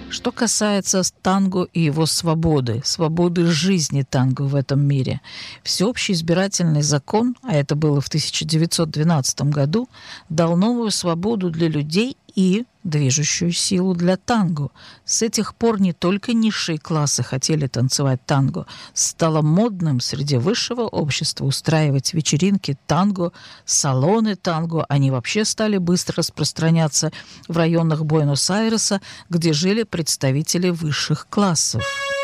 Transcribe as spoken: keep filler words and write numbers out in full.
Что касается танго и его свободы, свободы жизни танго в этом мире, всеобщий избирательный закон, а это было в тысяча девятьсот двенадцатом году, дал новую свободу для людей и движущую силу для танго. С этих пор не только низшие классы хотели танцевать танго, стало модным среди высшего общества устраивать вечеринки танго, салоны танго. Они вообще стали быстро распространяться в районах Буэнос-Айреса, где жили представители высших классов.